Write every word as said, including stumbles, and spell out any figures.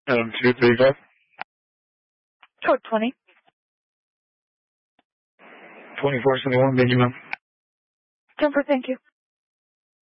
Um, two three five. Code twenty. Twenty four seventy one. Thank you, ma'am. Jumper, thank you.